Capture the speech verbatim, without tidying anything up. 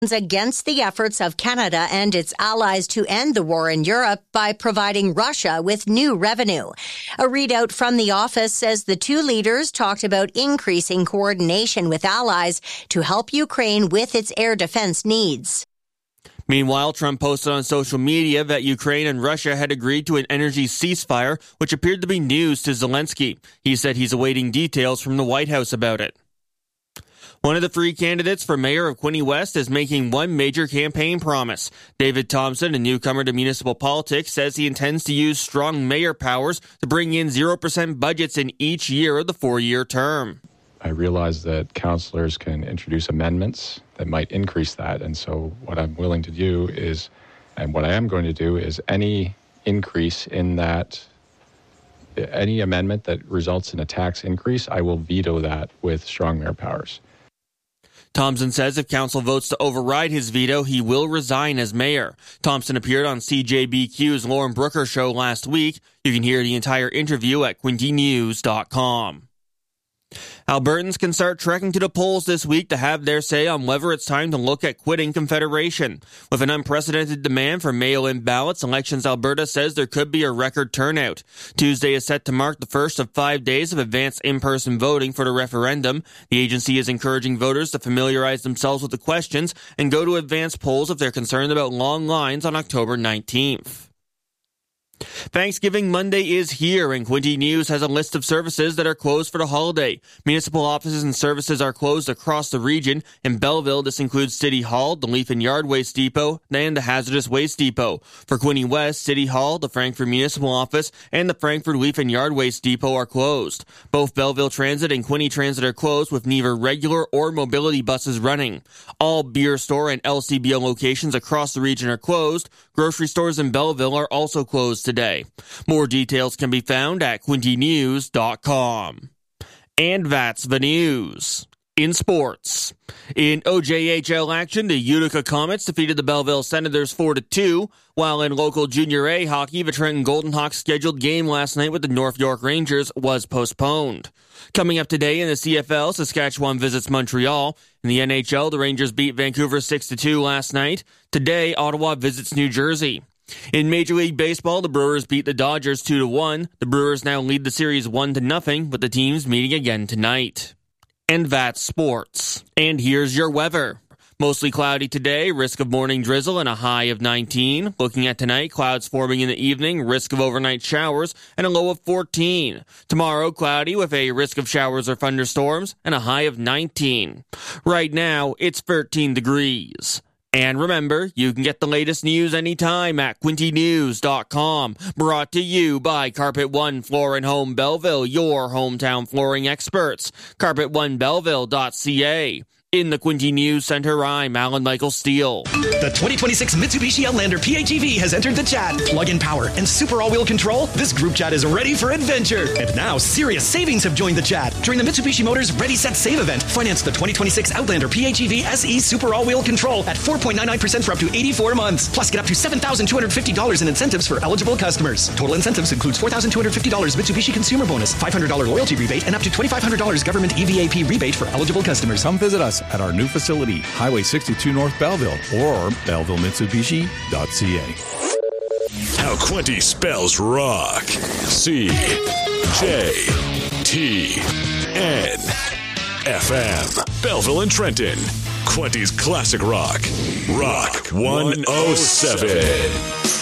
against the efforts of Canada and its allies to end the war in Europe by providing Russia with new revenue. A readout from the office says the two leaders talked about increasing coordination with allies to help Ukraine with its air defense needs. Meanwhile, Trump posted on social media that Ukraine and Russia had agreed to an energy ceasefire, which appeared to be news to Zelensky. He said he's awaiting details from the White House about it. One of the three candidates for mayor of Quinte West is making one major campaign promise. David Thompson, a newcomer to municipal politics, says he intends to use strong mayor powers to bring in zero percent budgets in each year of the four-year term. I realize that councillors can introduce amendments that might increase that. And so what I'm willing to do is, and what I am going to do is any increase in that, any amendment that results in a tax increase, I will veto that with strong mayor powers. Thompson says if council votes to override his veto, he will resign as mayor. Thompson appeared on C J B Q's Lauren Brooker show last week. You can hear the entire interview at quinte news dot com. Albertans can start trekking to the polls this week to have their say on whether it's time to look at quitting Confederation. With an unprecedented demand for mail-in ballots, Elections Alberta says there could be a record turnout. Tuesday is set to mark the first of five days of advanced in-person voting for the referendum. The agency is encouraging voters to familiarize themselves with the questions and go to advanced polls if they're concerned about long lines on October nineteenth. Thanksgiving Monday is here, and Quinte News has a list of services that are closed for the holiday. Municipal offices and services are closed across the region. In Belleville, this includes City Hall, the Leaf and Yard Waste Depot, and the Hazardous Waste Depot. For Quinte West, City Hall, the Frankfort Municipal Office, and the Frankfort Leaf and Yard Waste Depot are closed. Both Belleville Transit and Quinte Transit are closed, with neither regular or mobility buses running. All beer store and L C B O locations across the region are closed. Grocery stores in Belleville are also closed today. More details can be found at quinte news dot com. And that's the news. In sports. In O J H L action, the Utica Comets defeated the Belleville Senators four to two, while in local Junior A hockey, the Trenton Golden Hawks scheduled game last night with the North York Rangers was postponed. Coming up today in the C F L, Saskatchewan visits Montreal. In the N H L, the Rangers beat Vancouver six to two last night. Today, Ottawa visits New Jersey. In Major League Baseball, the Brewers beat the Dodgers two to one. The Brewers now lead the series one to nothing, with the teams meeting again tonight. And that's sports. And here's your weather. Mostly cloudy today, risk of morning drizzle and a high of nineteen. Looking at tonight, clouds forming in the evening, risk of overnight showers and a low of fourteen. Tomorrow, cloudy with a risk of showers or thunderstorms and a high of nineteen. Right now, it's thirteen degrees. And remember, you can get the latest news anytime at quinte news dot com. Brought to you by Carpet One Floor and Home Belleville, your hometown flooring experts. carpet one belleville dot c a. In the Quinte News Center, I'm Alan Michael Steele. The twenty twenty-six Mitsubishi Outlander P H E V has entered the chat. Plug-in power and super all-wheel control. This group chat is ready for adventure. And now, serious savings have joined the chat. During the Mitsubishi Motors Ready, Set, Save event, finance the twenty twenty-six Outlander P H E V S E Super All-Wheel Control at four point nine nine percent for up to eighty-four months. Plus, get up to seven thousand two hundred fifty dollars in incentives for eligible customers. Total incentives includes four thousand two hundred fifty dollars Mitsubishi Consumer Bonus, five hundred dollars loyalty rebate, and up to twenty-five hundred dollars government E V A P rebate for eligible customers. Come visit us at our new facility, Highway sixty-two North Belleville, or belleville mitsubishi dot c a. How Quinte spells rock. C J T N F M. Belleville and Trenton. Quinte's classic rock. Rock one oh seven.